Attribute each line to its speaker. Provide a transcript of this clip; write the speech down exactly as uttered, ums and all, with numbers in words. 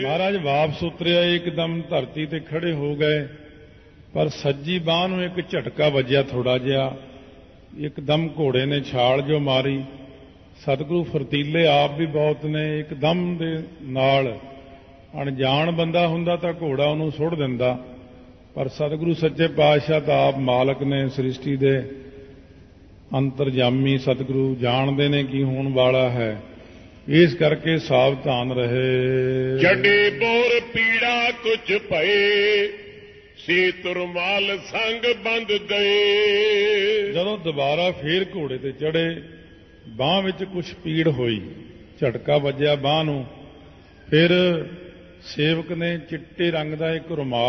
Speaker 1: महाराज वापस उतरिया एकदम धरती ते खड़े हो गए, पर सज्जी बांह नूं एक झटका वजिया थोड़ा जिहा, एकदम घोड़े ने छाल जो मारी। सतगुरु फरतीले आप भी बहुत ने, एकदम दे नाल अणजाण बंदा हुंदा तां घोड़ा उहनूं सुट दिंदा, पर सतगुरु सच्चे पातशाह तां आप मालक ने सृष्टि दे, अंतरजामी सतगुरु जाणदे ने की होण वाला है। इस करके सावधान रहे।
Speaker 2: जडे बोर पीड़ा कुछ भये, से तुरमाल संग बंद गए।
Speaker 1: जदों दोबारा फिर घोड़े ते चढ़े, बांह विच कुछ पीड़ होई, झटका वजिया बांह नूं। फिर सेवक ने चिट्टे रंग दा एक रुमाल